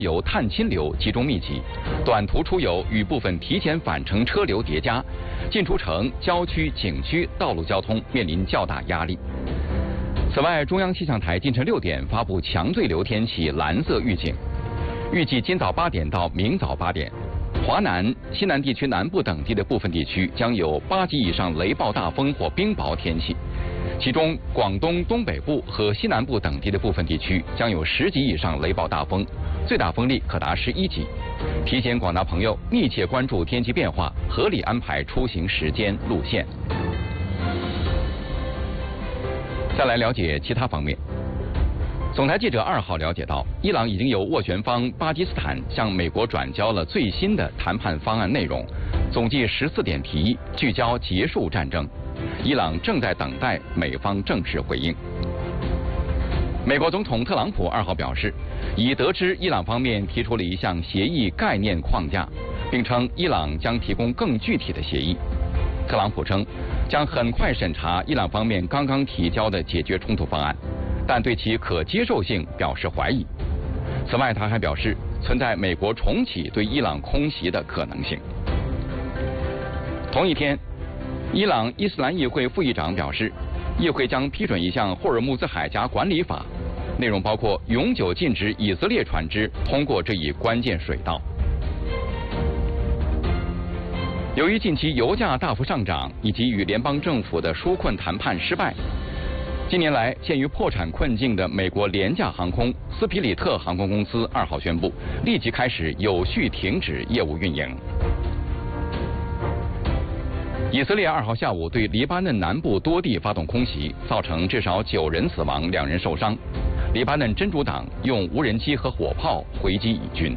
由探亲流集中密集，短途出游与部分提前返程车流叠加，进出城、郊区、景区道路交通面临较大压力。此外，中央气象台今晨6点发布强对流天气蓝色预警，预计今早8点到明早8点，华南、西南地区南部等地的部分地区将有8级以上雷暴大风或冰雹天气。其中，广东东北部和西南部等地的部分地区将有10级以上雷暴大风，最大风力可达11级。提醒广大朋友密切关注天气变化，合理安排出行时间、路线。再来了解其他方面。总台记者2号了解到，伊朗已经由斡旋方巴基斯坦向美国转交了最新的谈判方案内容，总计14点提议，聚焦结束战争。伊朗正在等待美方正式回应。美国总统特朗普2号表示，已得知伊朗方面提出了一项协议概念框架，并称伊朗将提供更具体的协议。特朗普称，将很快审查伊朗方面刚刚提交的解决冲突方案，但对其可接受性表示怀疑。此外，他还表示，存在美国重启对伊朗空袭的可能性。同一天，伊朗伊斯兰议会副议长表示，议会将批准一项霍尔木兹海峡管理法，内容包括永久禁止以色列船只通过这一关键水道。由于近期油价大幅上涨以及与联邦政府的纾困谈判失败，近年来陷于破产困境的美国廉价航空斯皮里特航空公司2号宣布，立即开始有序停止业务运营。以色列2号下午对黎巴嫩南部多地发动空袭，造成至少9人死亡，2人受伤。黎巴嫩真主党用无人机和火炮回击以军。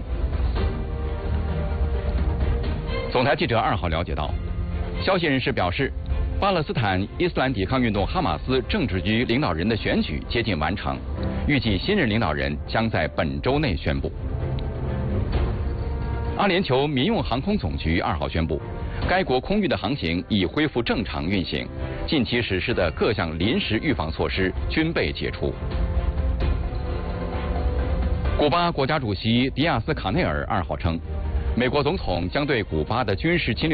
总台记者2号了解到，消息人士表示，巴勒斯坦伊斯兰抵抗运动哈马斯政治局领导人的选举接近完成，预计新任领导人将在本周内宣布。阿联酋民用航空总局2号宣布，该国空域的航行已恢复正常运行，近期实施的各项临时预防措施均被解除。古巴国家主席迪亚斯卡内尔2号称，美国总统将对古巴的军事侵略